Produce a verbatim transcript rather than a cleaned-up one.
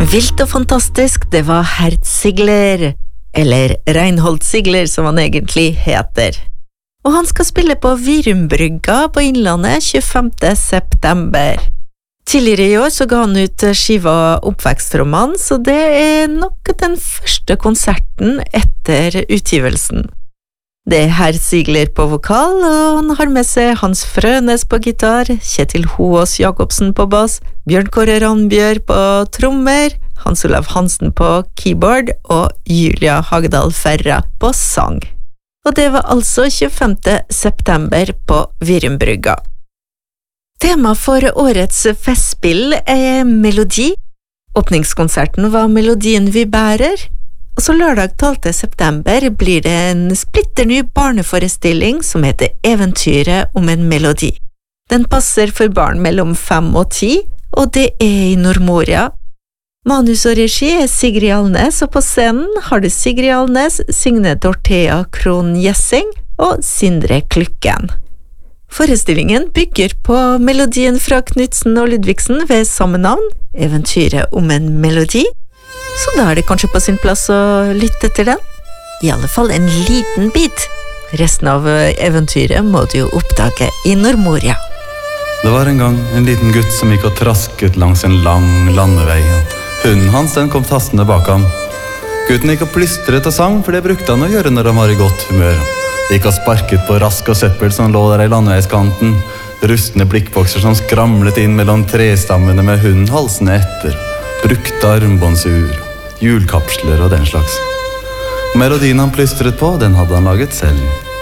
Vilt og fantastisk, det var Herr Sigler, eller Reinhold Sigler som han egentlig heter. Og han skal spille på Virumbrygga på Innlandet tjuefemte september. Tidligere i år så ga han ut skiva Oppvekstroman, så det er nok den første konserten etter utgivelsen. Det er Herr Sigler på vokal, og han har med seg Hans Frønes på gitar, Kjetil Hoås Jakobsen på bass, Bjørn Kåre Randbjør på trommer, Hans Olav Hansen på keyboard og Julia Hagedal Ferra på sang. Og det var altså tjuefemte september på Virumbrygga. Tema for årets festspill er melodi. Åpningskonserten var Melodien vi bærer, og så lørdag tolvte september blir det en splitterny barneforestilling som heter Eventyret om en melodi. Den passer for barn mellom fem og ti, og det er i Nordmoria. Manus og regi er Sigrid Alnes, og på scenen har du Sigrid Alnes, Signe Dorthea Krohn Jessing og Sindre Klykken. Forestillingen bygger på melodien fra Knudsen og Ludvigsen ved samme navn, Eventyret om en melodi, så da er det kanskje på sin plass å lytte til den. I alle fall en liten bit. Resten av eventyret må du jo oppdage i Nordmoria. Det var en gang en liten gutt som gikk og trasket langs en lang landevei. Hunden hans den kom tastende bak ham. Gutten gikk og plystret og sang, for det brukte han å gjøre når han var i godt humør. Gikk og sparket på rask og søppel som lå der i landeveiskanten. Rustne blikkbokser som skramlet inn mellom trestammene med hunden halsende etter. Brukte armbåndsur, hjulkapsler og den slags. Melodien han plystret på, den hadde han laget selv.